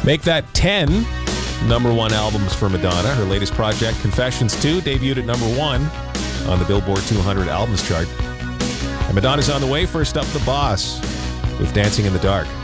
Make that 10 number one albums for Madonna. Her latest project, Confessions 2, debuted at number 1 on the Billboard 200 albums chart. And Madonna's on the way. First up, The Boss with Dancing in the Dark.